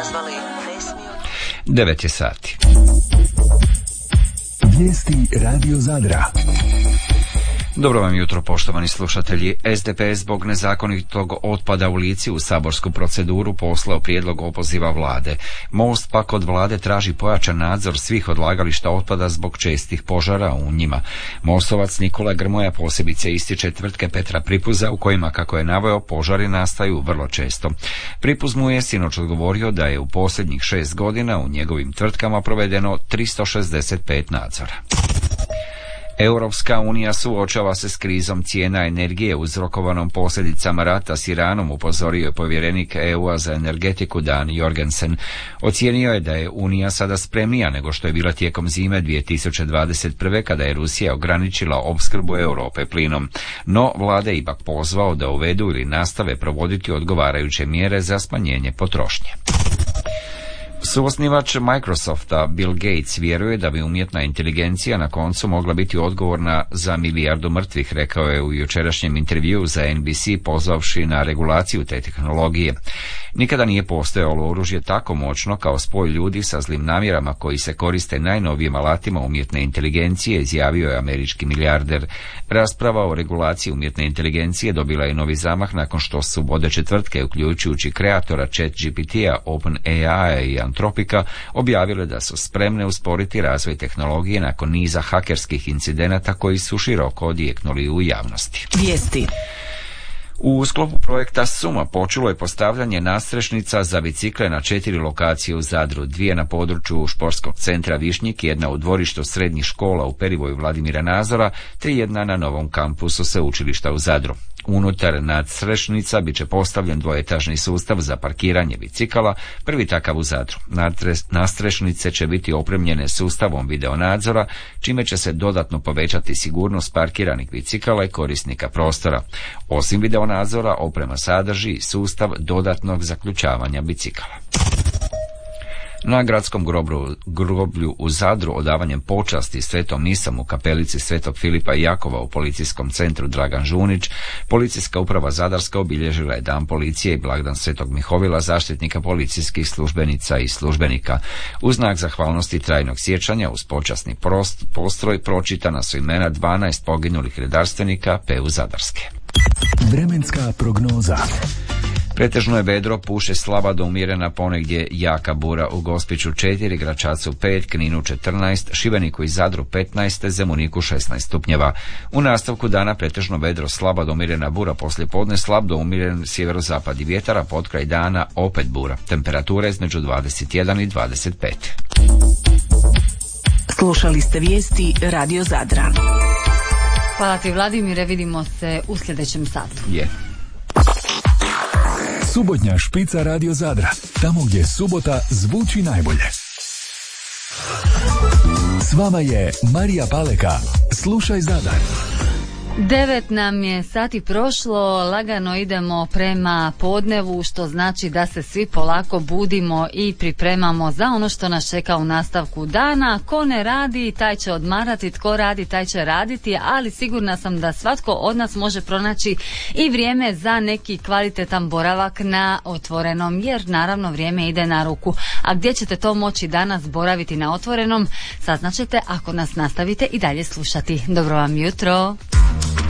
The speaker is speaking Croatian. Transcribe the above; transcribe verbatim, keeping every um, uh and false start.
nazvali ne smiju... devet je sati. Vijesti Radio Zadra. Dobro vam jutro, poštovani slušatelji. S D P zbog nezakonitog otpada u Lici u saborsku proceduru poslao prijedlog opoziva vlade. Most pak od vlade traži pojačan nadzor svih odlagališta otpada zbog čestih požara u njima. Mostovac Nikola Grmoja posebice ističe tvrtke Petra Pripuza u kojima, kako je naveo, požari nastaju vrlo često. Pripuz mu je sinoć odgovorio da je u posljednjih šest godina u njegovim tvrtkama provedeno tristo šezdeset pet nadzora. Europska unija suočava se s krizom cijena energije uzrokovanom posljedicama rata s Iranom, upozorio je povjerenik E U-a za energetiku Dan Jorgensen. Ocijenio je da je Unija sada spremnija nego što je bila tijekom zime dvije tisuće dvadeset prve kada je Rusija ograničila opskrbu Europe plinom. No, vlada je ipak pozvao da uvedu ili nastave provoditi odgovarajuće mjere za smanjenje potrošnje. Suosnivač Microsofta Bill Gates vjeruje da bi umjetna inteligencija na koncu mogla biti odgovorna za milijardu mrtvih, rekao je u jučerašnjem intervjuu za N B C pozvavši na regulaciju te tehnologije. Nikada nije postojalo oružje tako moćno kao spoj ljudi sa zlim namjerama koji se koriste najnovijim alatima umjetne inteligencije, izjavio je američki milijarder. Rasprava o regulaciji umjetne inteligencije dobila je novi zamah nakon što su vodeće tvrtke, uključujući kreatora ChatGPT-a, OpenAI i Antropika, objavile da su spremne usporiti razvoj tehnologije nakon niza hakerskih incidenata koji su široko odjeknuli u javnosti. Vijesti. U sklopu projekta Suma počelo je postavljanje nadstrešnica za bicikle na četiri lokacije u Zadru, dvije na području športskog centra Višnjik, jedna u dvorištu srednjih škola u Perivoju Vladimira Nazora, te jedna na novom kampusu sveučilišta u Zadru. Unutar nadstrešnica bit će postavljen dvoetažni sustav za parkiranje bicikala, prvi takav u Zadru. Nadstrešnice će biti opremljene sustavom videonadzora, čime će se dodatno povećati sigurnost parkiranih bicikala i korisnika prostora. Osim videonadzora, oprema sadrži sustav dodatnog zaključavanja bicikala. Na gradskom groblju, groblju u Zadru odavanjem počasti svetom misam u kapelici Svetog Filipa i Jakova u policijskom centru Dragan Žunić, policijska uprava Zadarska obilježila je Dan policije i blagdan Svetog Mihovila, zaštitnika policijskih službenica i službenika. U znak zahvalnosti i trajnog sjećanja uz počasni prost, postroj pročitana su imena dvanaest poginulih redarstvenika P U Zadarske. Vremenska prognoza. Pretežno je vedro, puše slaba do umjerena, ponegdje jaka bura. U Gospiću četiri, Gračacu pet, Kninu četrnaest, Šibeniku i Zadru petnaest, Zemuniku šesnaest stupnjeva. U nastavku dana pretežno vedro, slaba do umjerena bura, poslije podne slab do umjeren sjeverozapadni vjetar, a potkraj dana opet bura. Temperatura između dvadeset jedan i dvadeset pet. Slušali ste vijesti Radio Zadra. Hvala ti, Vladimire, vidimo se u sljedećem satu. Je. Subotnja špica Radio Zadra, tamo gdje subota zvuči najbolje. S vama je Marija Paleka. Slušaj Zadar. Devet nam je sati prošlo, lagano idemo prema podnevu, što znači da se svi polako budimo i pripremamo za ono što nas čeka u nastavku dana. Ko ne radi, taj će odmarati, tko radi, taj će raditi, ali sigurna sam da svatko od nas može pronaći i vrijeme za neki kvalitetan boravak na otvorenom, jer naravno vrijeme ide na ruku. A gdje ćete to moći danas boraviti na otvorenom, saznaćete ako nas nastavite i dalje slušati. Dobro vam jutro!